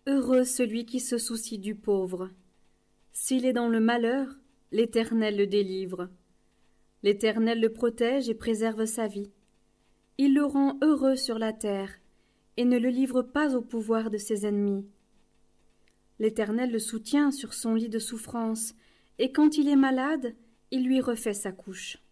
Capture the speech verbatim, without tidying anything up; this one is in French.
Heureux celui qui se soucie du pauvre. S'il est dans le malheur, l'Éternel le délivre. L'Éternel le protège et préserve sa vie. Il le rend heureux sur la terre et ne le livre pas au pouvoir de ses ennemis. L'Éternel le soutient sur son lit de souffrance, et quand il est malade, il lui refait sa couche.